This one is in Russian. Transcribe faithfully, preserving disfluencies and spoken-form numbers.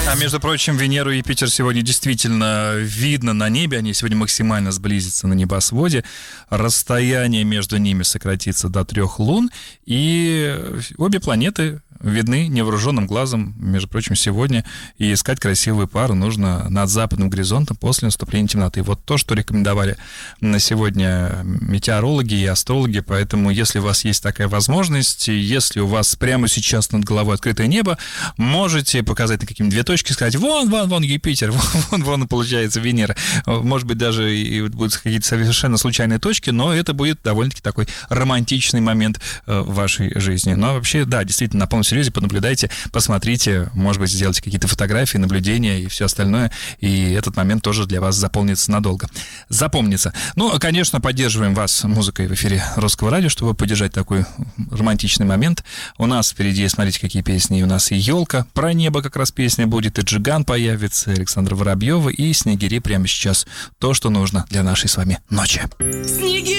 А между прочим, Венеру и Юпитер сегодня действительно видно на небе. Они сегодня максимально сблизятся на небосводе. Расстояние между ними сократится до трех лун. И обе планеты видны невооруженным глазом, между прочим, сегодня. И искать красивую пару нужно над западным горизонтом после наступления темноты. Вот то, что рекомендовали на сегодня метеорологи и астрологи. Поэтому, если у вас есть такая возможность, если у вас прямо сейчас над головой открытое небо, можете показать на какие-нибудь две точки, сказать: вон, вон, вон Юпитер, вон, вон, получается, Венера. Может быть, даже и будут какие-то совершенно случайные точки, но это будет довольно-таки такой романтичный момент в вашей жизни. Но вообще, да, действительно, на полном серьезе понаблюдайте, посмотрите, может быть, сделайте какие-то фотографии, наблюдения и все остальное, и этот момент тоже для вас заполнится надолго. Запомнится. Ну, конечно, поддерживаем вас музыкой в эфире Русского радио, чтобы поддержать такой романтичный момент. У нас впереди, смотрите, какие песни. У нас и «Елка», про небо как раз песня будет, и «Джиган» появится, Александра Воробьева, и «Снегири» прямо сейчас. То, что нужно для нашей с вами ночи.